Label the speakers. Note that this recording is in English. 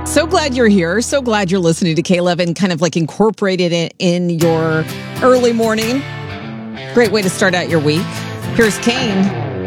Speaker 1: So glad you're here. So glad you're listening to K11, kind of like incorporated it in your early morning. Great way to start out your week. Here's Kane.